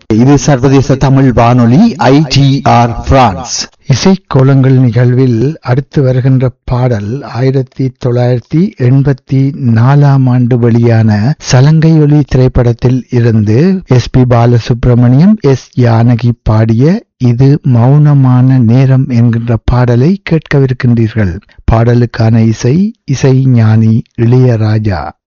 இது சர்வதேச தமிழ் வானொலி ITR பிரான்ஸ். இசைக்கோலங்கள் நிகழ்வில் அடுத்து வருகின்ற பாடல் 1984 வெளியான சலங்கை ஒலி திரைப்படத்தில் இருந்து SP பாலசுப்ரமணியம், S ஜானகி பாடிய இது மௌனமான நேரம் என்கின்ற பாடலை கேட்கவிருக்கின்றீர்கள். பாடலுக்கான இசை ஞானி இளையராஜா.